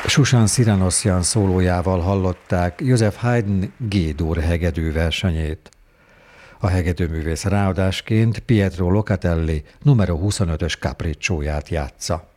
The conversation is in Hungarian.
Susan Cyrianossian szólójával hallották Joseph Haydn G-dur hegedű versenyét. A hegedűművész ráadásként Pietro Locatelli numero 25-ös capriccióját játsza.